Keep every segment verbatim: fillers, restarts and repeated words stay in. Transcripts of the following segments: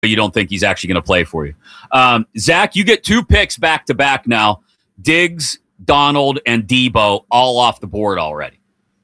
you don't think he's actually going to play for you. Um, Zach, you get two picks back to back now. Diggs, Donald, and Debo all off the board already.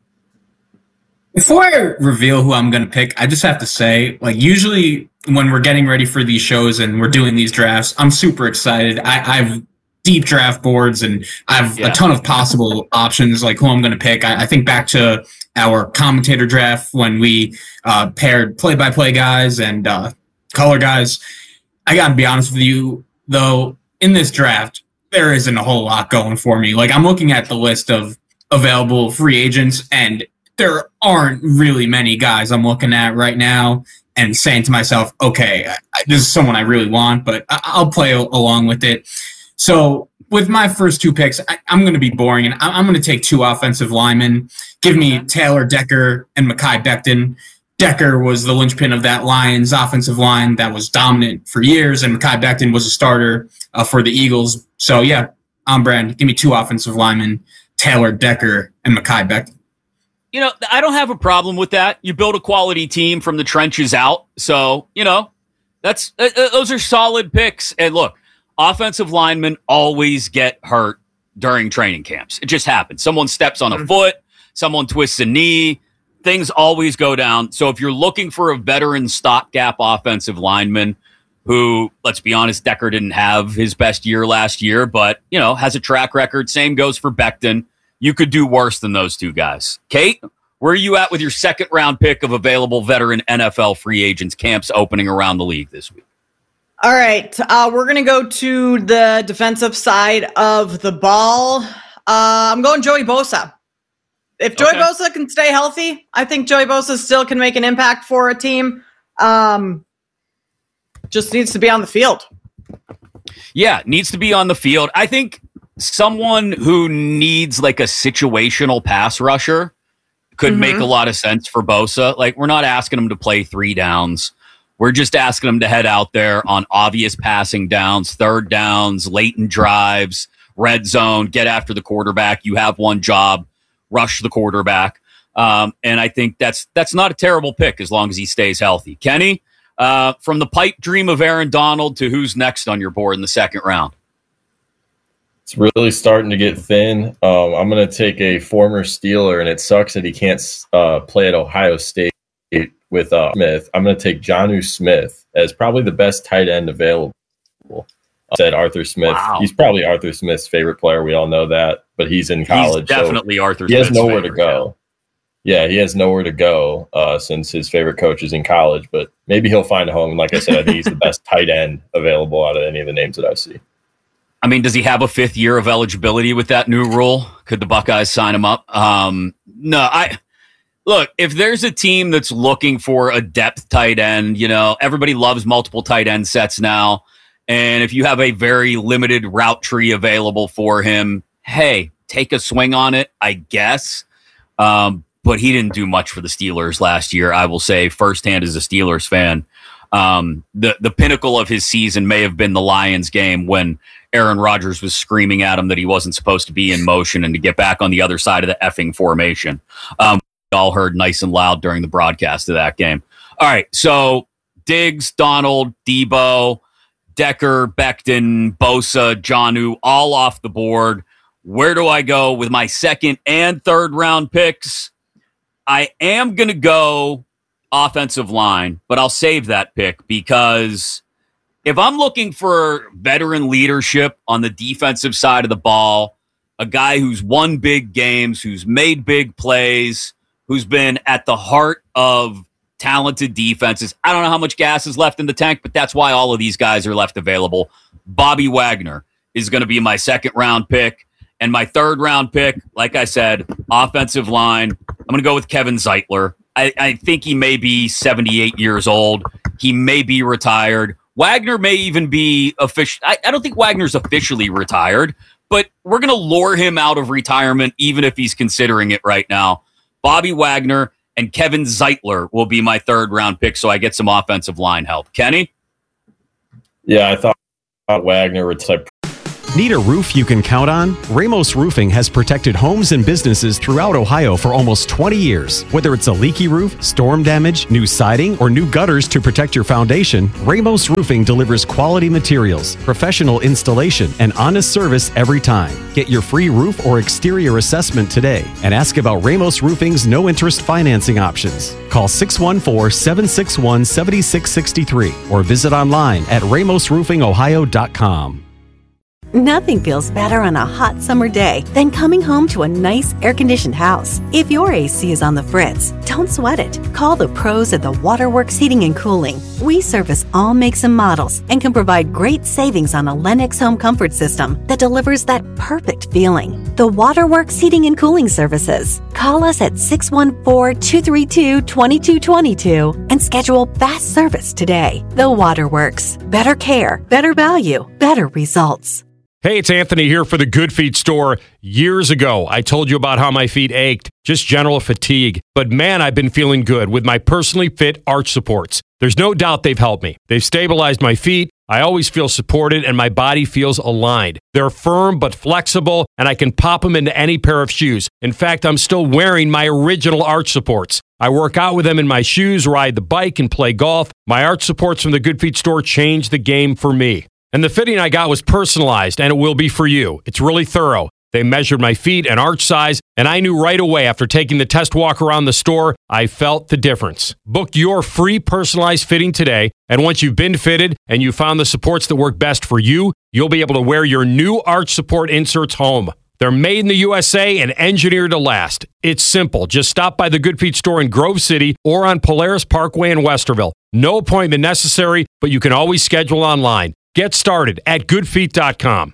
Before I reveal who I'm going to pick, I just have to say, like, usually when we're getting ready for these shows and we're doing these drafts, I'm super excited. I, I have deep draft boards and I have yeah. a ton of possible options, like who I'm going to pick. I, I think back to our commentator draft when we uh, paired play-by-play guys and uh, color guys. I got to be honest with you, though, in this draft, there isn't a whole lot going for me. Like, I'm looking at the list of available free agents, and there aren't really many guys I'm looking at right now and saying to myself, okay, I, this is someone I really want, but I, I'll play a, along with it. So with my first two picks, I, I'm going to be boring, and I, I'm going to take two offensive linemen. Give me Taylor Decker and Mekhi Becton. Decker was the linchpin of that Lions offensive line that was dominant for years, and Mekhi Becton was a starter uh, for the Eagles. So, yeah, I'm Brand. Give me two offensive linemen, Taylor Decker and Mekhi Becton. You know, I don't have a problem with that. You build a quality team from the trenches out. So, you know, that's uh, those are solid picks. And look, offensive linemen always get hurt during training camps. It just happens. Someone steps on a foot, someone twists a knee. Things always go down. So if you're looking for a veteran stopgap offensive lineman who, let's be honest, Decker didn't have his best year last year, but, you know, has a track record. Same goes for Becton. You could do worse than those two guys. Kate, where are you at with your second round pick of available veteran N F L free agents camps opening around the league this week? All right. Uh, we're going to go to the defensive side of the ball. Uh, I'm going Joey Bosa. If Joey okay. Bosa can stay healthy, I think Joey Bosa still can make an impact for a team. Um, just needs to be on the field. Yeah, needs to be on the field. I think someone who needs like a situational pass rusher could mm-hmm. make a lot of sense for Bosa. Like, we're not asking him to play three downs. We're just asking him to head out there on obvious passing downs, third downs, late in drives, red zone, get after the quarterback. You have one job, rush the quarterback. Um, and I think that's that's not a terrible pick as long as he stays healthy. Kenny, uh, from the pipe dream of Aaron Donald to who's next on your board in the second round? It's really starting to get thin. Um, I'm going to take a former Steeler, and it sucks that he can't uh, play at Ohio State with uh, Smith. I'm going to take Jonnu Smith as probably the best tight end available. I said Arthur Smith. Wow. He's probably Arthur Smith's favorite player. We all know that, but he's in college. He's definitely so Arthur He Smith's has nowhere favorite, to go. Yeah. yeah, he has nowhere to go uh, since his favorite coach is in college, but maybe he'll find a home. And like I said, I think he's the best tight end available out of any of the names that I see. I mean, does he have a fifth year of eligibility with that new rule? Could the Buckeyes sign him up? Um, no, I look, if there's a team that's looking for a depth tight end, you know, everybody loves multiple tight end sets now. And if you have a very limited route tree available for him, hey, take a swing on it, I guess. Um, but he didn't do much for the Steelers last year, I will say firsthand as a Steelers fan. Um, the, the pinnacle of his season may have been the Lions game when Aaron Rodgers was screaming at him that he wasn't supposed to be in motion and to get back on the other side of the effing formation. Um, we all heard nice and loud during the broadcast of that game. All right, so Diggs, Donald, Debo, Decker, Becton, Bosa, Jonnu, all off the board. Where do I go with my second and third round picks? I am going to go offensive line, but I'll save that pick because if I'm looking for veteran leadership on the defensive side of the ball, a guy who's won big games, who's made big plays, who's been at the heart of talented defenses. I don't know how much gas is left in the tank, but that's why all of these guys are left available. Bobby Wagner is going to be my second round pick. And my third round pick, like I said, offensive line, I'm going to go with Kevin Zeitler. I, I think he may be seventy-eight years old. He may be retired. Wagner may even be official. I, I don't think Wagner's officially retired, but we're going to lure him out of retirement, even if he's considering it right now. Bobby Wagner and Kevin Zeitler will be my third round pick, so I get some offensive line help. Kenny? Yeah, I thought Wagner retired Need a roof you can count on? Ramos Roofing has protected homes and businesses throughout Ohio for almost twenty years. Whether it's a leaky roof, storm damage, new siding, or new gutters to protect your foundation, Ramos Roofing delivers quality materials, professional installation, and honest service every time. Get your free roof or exterior assessment today and ask about Ramos Roofing's no-interest financing options. Call six one four, seven six one, seven six six three or visit online at ramos roofing ohio dot com. Nothing feels better on a hot summer day than coming home to a nice air-conditioned house. If your A C is on the fritz, don't sweat it. Call the pros at the Waterworks Heating and Cooling. We service all makes and models and can provide great savings on a Lennox home comfort system that delivers that perfect feeling. The Waterworks Heating and Cooling Services. Call us at six one four, two three two, two two two two and schedule fast service today. The Waterworks. Better care, better value, better results. Hey, it's Anthony here for the Good Feet store. Years ago, I told you about how my feet ached, just general fatigue. But man, I've been feeling good with my personally fit arch supports. There's no doubt they've helped me. They've stabilized my feet. I always feel supported and my body feels aligned. They're firm but flexible, and I can pop them into any pair of shoes. In fact, I'm still wearing my original arch supports. I work out with them in my shoes, ride the bike, and play golf. My arch supports from the Good Feet store changed the game for me. And the fitting I got was personalized, and it will be for you. It's really thorough. They measured my feet and arch size, and I knew right away after taking the test walk around the store, I felt the difference. Book your free personalized fitting today, and once you've been fitted and you found the supports that work best for you, you'll be able to wear your new arch support inserts home. They're made in the U S A and engineered to last. It's simple. Just stop by the Good Feet store in Grove City or on Polaris Parkway in Westerville. No appointment necessary, but you can always schedule online. Get started at good feet dot com.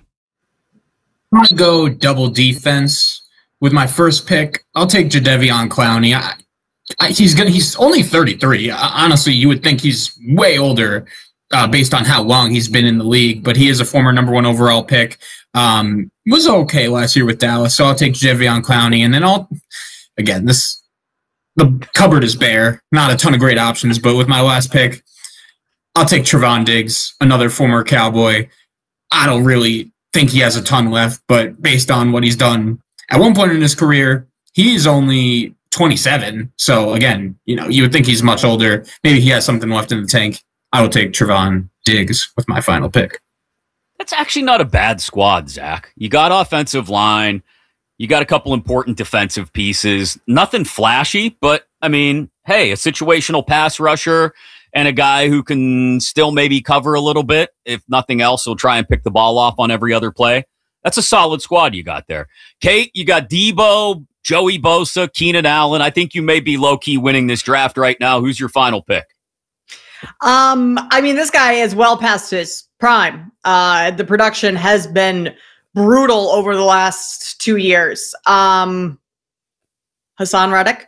I'm going to go double defense with my first pick. I'll take Jadeveon Clowney. I, I, he's gonna. He's only thirty-three. Honestly, you would think he's way older uh, based on how long he's been in the league, but he is a former number one overall pick. Um, was okay last year with Dallas, so I'll take Jadeveon Clowney. And then I'll, again, this the cupboard is bare. Not a ton of great options, but with my last pick, I'll take Trevon Diggs, another former Cowboy. I don't really think he has a ton left, but based on what he's done at one point in his career, he's only twenty-seven. So again, you know, you would think he's much older. Maybe he has something left in the tank. I will take Trevon Diggs with my final pick. That's actually not a bad squad, Zach. You got offensive line. You got a couple important defensive pieces. Nothing flashy, but I mean, hey, a situational pass rusher and a guy who can still maybe cover a little bit. If nothing else, he'll try and pick the ball off on every other play. That's a solid squad you got there. Kate, you got Debo, Joey Bosa, Keenan Allen. I think you may be low-key winning this draft right now. Who's your final pick? Um, I mean, this guy is well past his prime. Uh, the production has been brutal over the last two years. Um, Hassan Reddick.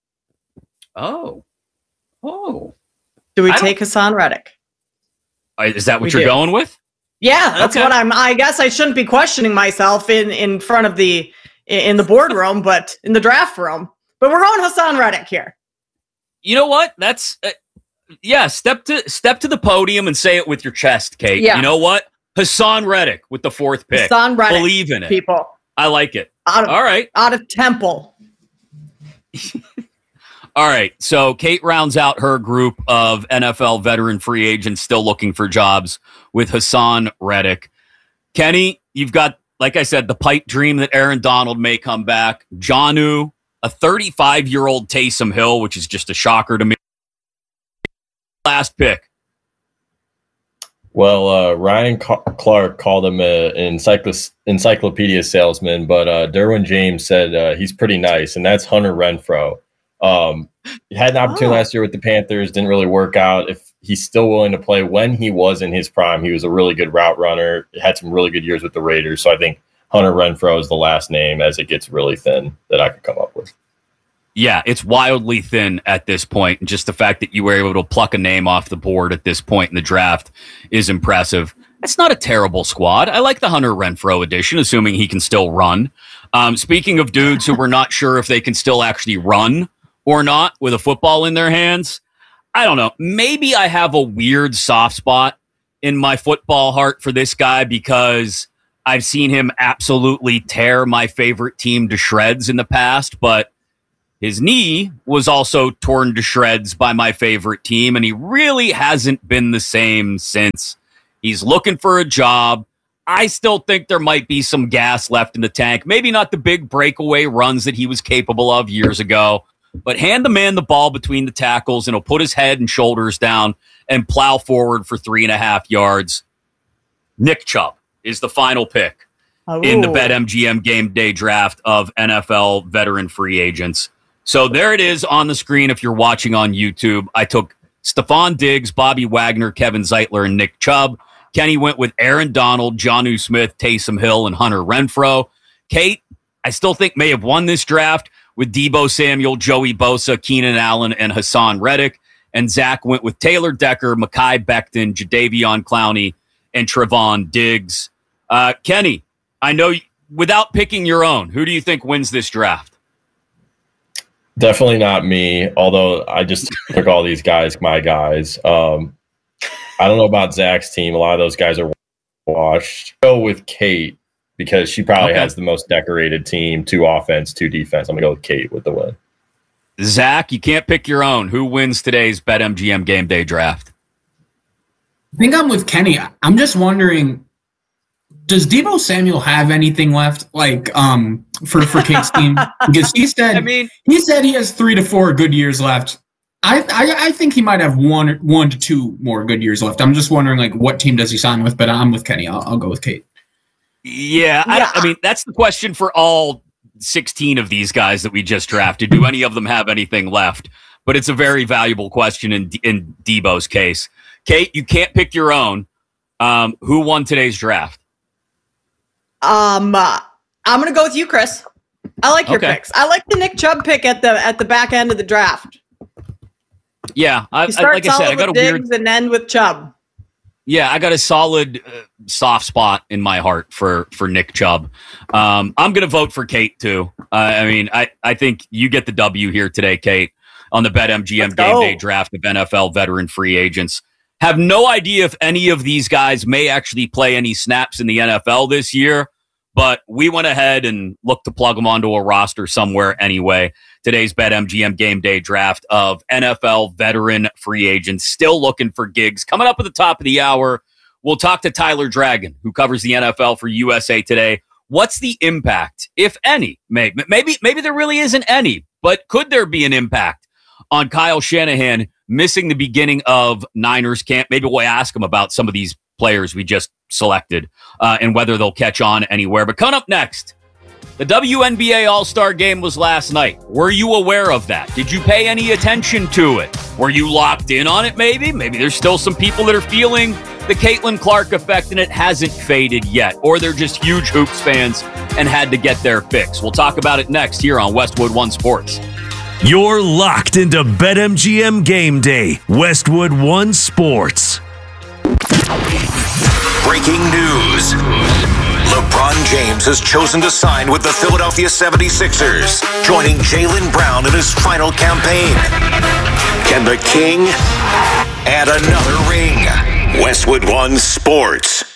Oh. Oh. Do we take Hassan Reddick? Is that what we you're do. going with? Yeah, that's okay. what I'm. I guess I shouldn't be questioning myself in, in front of the in the boardroom, but in the draft room. But we're going Hassan Reddick here. You know what? That's uh, yeah. Step to step to the podium and say it with your chest, Kate. Yeah. You know what? Hassan Reddick with the fourth pick. Hassan Reddick. Believe in it, people. I like it. Out of, All right. Out of Temple. All right, so Kate rounds out her group of N F L veteran free agents still looking for jobs with Hassan Reddick. Kenny, you've got, like I said, the pipe dream that Aaron Donald may come back. Jonnu, a thirty-five-year-old Taysom Hill, which is just a shocker to me. Last pick. Well, uh, Ryan Ca- Clark called him a, an encycl- encyclopedia salesman, but uh, Derwin James said uh, he's pretty nice, and that's Hunter Renfrow. Um, he had an opportunity oh. last year with the Panthers, didn't really work out. If he's still willing to play when he was in his prime, he was a really good route runner, had some really good years with the Raiders. So I think Hunter Renfrow is the last name as it gets really thin that I could come up with. Yeah, it's wildly thin at this point. And just the fact that you were able to pluck a name off the board at this point in the draft is impressive. It's not a terrible squad. I like the Hunter Renfrow edition, assuming he can still run. Um, speaking of dudes who we're not sure if they can still actually run or not with a football in their hands, I don't know. Maybe I have a weird soft spot in my football heart for this guy because I've seen him absolutely tear my favorite team to shreds in the past, but his knee was also torn to shreds by my favorite team, and he really hasn't been the same since. He's looking for a job. I still think there might be some gas left in the tank. Maybe not the big breakaway runs that he was capable of years ago, but hand the man the ball between the tackles, and he'll put his head and shoulders down and plow forward for three and a half yards. Nick Chubb is the final pick oh. in the BetMGM Game Day draft of N F L veteran free agents. So there it is on the screen if you're watching on YouTube. I took Stephon Diggs, Bobby Wagner, Kevin Zeitler, and Nick Chubb. Kenny went with Aaron Donald, Jonnu Smith, Taysom Hill, and Hunter Renfrow. Kate, I still think may have won this draft with Deebo Samuel, Joey Bosa, Keenan Allen, and Hassan Reddick. And Zach went with Taylor Decker, Mekhi Becton, Jadeveon Clowney, and Trevon Diggs. Uh, Kenny, I know you, without picking your own, who do you think wins this draft? Definitely not me, although I just took all these guys, my guys. Um, I don't know about Zach's team. A lot of those guys are washed. Go with Kate because she probably okay. has the most decorated team, two offense, two defense. I'm going to go with Kate with the win. Zach, you can't pick your own. Who wins today's BetMGM Game Day draft? I think I'm with Kenny. I'm just wondering, does Deebo Samuel have anything left, like um, for for Kate's team? Because he said, I mean, he said he has three to four good years left. I, I I think he might have one one to two more good years left. I'm just wondering, like, what team does he sign with? But I'm with Kenny. I'll, I'll go with Kate. Yeah, yeah. I, I mean, that's the question for all sixteen of these guys that we just drafted. Do any of them have anything left? But it's a very valuable question in in Deebo's case. Kate, you can't pick your own. Um, who won today's draft? Um, uh, I'm going to go with you, Chris. I like your okay. picks. I like the Nick Chubb pick at the at the back end of the draft. Yeah, I, I, like I said, I got a Diggs weird and end with Chubb. Yeah, I got a solid uh, soft spot in my heart for for Nick Chubb. Um, I'm going to vote for Kate too. Uh, I mean, I I think you get the W here today, Kate, on the BetMGM Game Day draft of N F L veteran free agents. Have no idea if any of these guys may actually play any snaps in the N F L this year, but we went ahead and looked to plug them onto a roster somewhere anyway. Today's BetMGM Game Day draft of N F L veteran free agents, still looking for gigs. Coming up at the top of the hour, we'll talk to Tyler Dragon, who covers the N F L for U S A Today. What's the impact, if any? Maybe, maybe, maybe there really isn't any, but could there be an impact on Kyle Shanahan missing the beginning of Niners camp? Maybe we'll ask him about some of these players we just selected uh, and whether they'll catch on anywhere. But coming up next, the W N B A All-Star Game was last night. Were you aware of that? Did you pay any attention to it? Were you locked in on it maybe? Maybe there's still some people that are feeling the Caitlin Clark effect and it hasn't faded yet. Or they're just huge hoops fans and had to get their fix. We'll talk about it next here on Westwood One Sports. You're locked into BetMGM Game Day, Westwood One Sports. Breaking news. LeBron James has chosen to sign with the Philadelphia seventy-sixers, joining Jaylen Brown in his final campaign. Can the King add another ring? Westwood One Sports.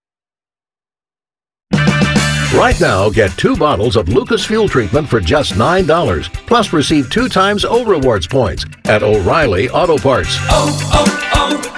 Right now, get two bottles of Lucas Fuel Treatment for just nine dollars. Plus, receive two times O Rewards points at O'Reilly Auto Parts. Oh,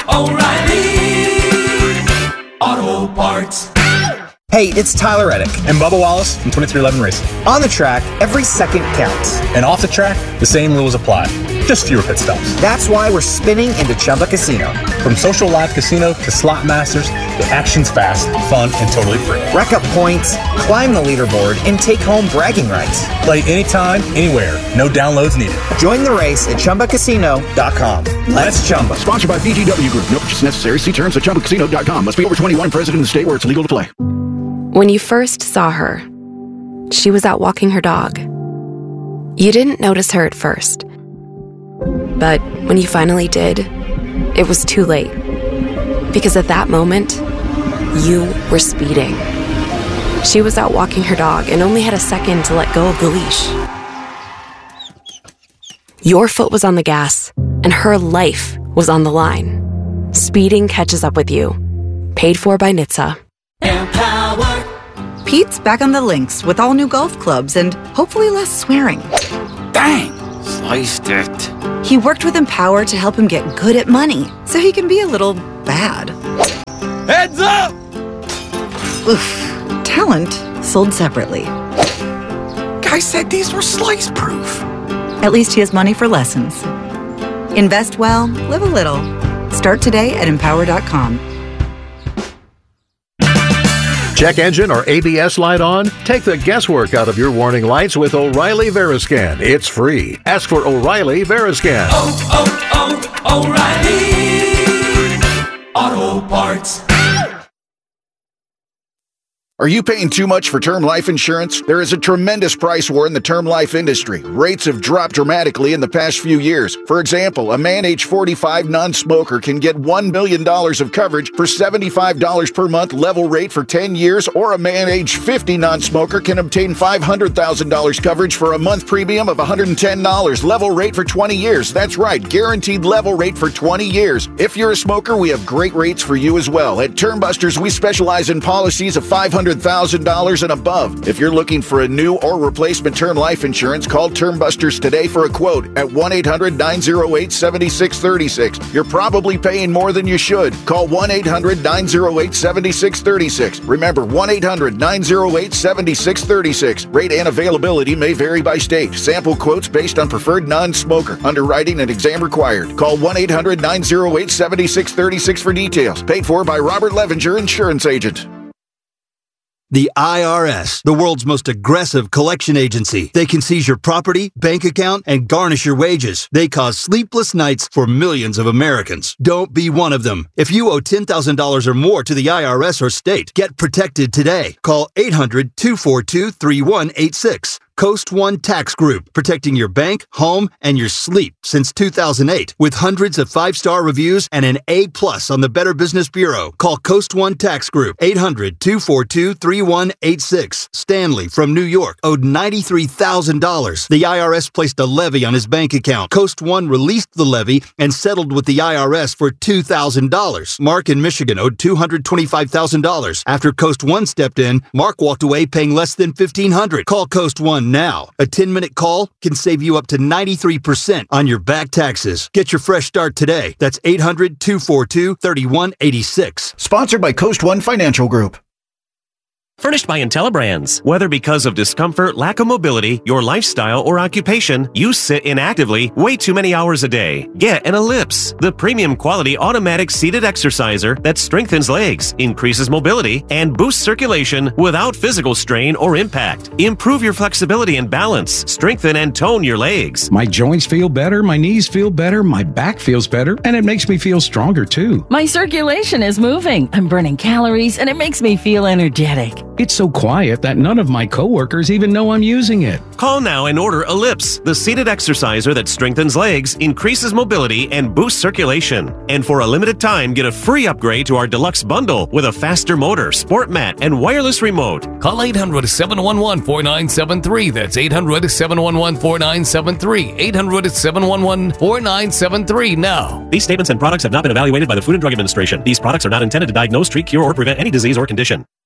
oh, oh, O'Reilly Auto Parts. Hey, it's Tyler Reddick and Bubba Wallace from twenty-three eleven Racing. On the track, every second counts. And off the track, the same rules apply. Just fewer pit stops. That's why we're spinning into Chumba Casino. From social live casino to slot masters, the action's fast, fun, and totally free. Rack up points, climb the leaderboard, and take home bragging rights. Play anytime, anywhere. No downloads needed. Join the race at Chumba Casino dot com. Let's Chumba. Sponsored by V G W Group. No purchase necessary. See terms at Chumba Casino dot com. Must be over twenty-one, present in the state where it's legal to play. When you first saw her, she was out walking her dog. You didn't notice her at first. But when you finally did, it was too late. Because at that moment, you were speeding. She was out walking her dog and only had a second to let go of the leash. Your foot was on the gas, and her life was on the line. Speeding catches up with you. Paid for by N H T S A. Empower Pete's back on the links with all new golf clubs and hopefully less swearing. Dang! Sliced it. He worked with Empower to help him get good at money, so he can be a little bad. Heads up! Oof. Talent sold separately. Guy said these were slice proof. At least he has money for lessons. Invest well, live a little. Start today at empower dot com. Check engine or A B S light on? Take the guesswork out of your warning lights with O'Reilly Veriscan. It's free. Ask for O'Reilly Veriscan. Oh, oh, oh, O'Reilly Auto Parts. Are you paying too much for term life insurance? There is a tremendous price war in the term life industry. Rates have dropped dramatically in the past few years. For example, a man age forty-five non-smoker can get one million dollars of coverage for seventy-five dollars per month level rate for ten years, or a man age fifty non-smoker can obtain five hundred thousand dollars coverage for a month premium of one hundred ten dollars level rate for twenty years. That's right, guaranteed level rate for twenty years. If you're a smoker, we have great rates for you as well. At Termbusters, we specialize in policies of five hundred thousand dollars and above. If you're looking for a new or replacement term life insurance, call Termbusters today for a quote at one eight hundred nine oh eight seven six three six. You're probably paying more than you should. Call one eight hundred nine oh eight seven six three six. Remember, one eight hundred nine oh eight seven six three six. Rate and availability may vary by state. Sample quotes based on preferred non-smoker. Underwriting and exam required. Call one eight hundred nine oh eight seven six three six for details. Paid for by Robert Levinger, Insurance Agent. The I R S, the world's most aggressive collection agency. They can seize your property, bank account, and garnish your wages. They cause sleepless nights for millions of Americans. Don't be one of them. If you owe ten thousand dollars or more to the I R S or state, get protected today. Call eight hundred two four two three one eight six. Coast One Tax Group, protecting your bank, home, and your sleep since two thousand eight. With hundreds of five-star reviews and an A plus on the Better Business Bureau. Call Coast One Tax Group, eight hundred two four two three one eight six. Stanley from New York owed ninety-three thousand dollars. The I R S placed a levy on his bank account. Coast One released the levy and settled with the I R S for two thousand dollars. Mark in Michigan owed two hundred twenty-five thousand dollars. After Coast One stepped in, Mark walked away paying less than fifteen hundred dollars. Call Coast One now. A ten-minute call can save you up to ninety-three percent on your back taxes. Get your fresh start today. That's eight hundred two four two three one eight six. Sponsored by Coast One Financial Group. Furnished by IntelliBrands. Whether because of discomfort, lack of mobility, your lifestyle, or occupation, you sit inactively way too many hours a day. Get an Ellipse, the premium quality automatic seated exerciser that strengthens legs, increases mobility, and boosts circulation without physical strain or impact. Improve your flexibility and balance. Strengthen and tone your legs. My joints feel better, my knees feel better, my back feels better, and it makes me feel stronger too. My circulation is moving. I'm burning calories, and it makes me feel energetic. It's so quiet that none of my coworkers even know I'm using it. Call now and order Ellipse, the seated exerciser that strengthens legs, increases mobility, and boosts circulation. And for a limited time, get a free upgrade to our deluxe bundle with a faster motor, sport mat, and wireless remote. Call eight hundred seven one one four nine seven three. That's eight hundred seven one one four nine seven three. eight hundred seven one one four nine seven three now. These statements and products have not been evaluated by the Food and Drug Administration. These products are not intended to diagnose, treat, cure, or prevent any disease or condition.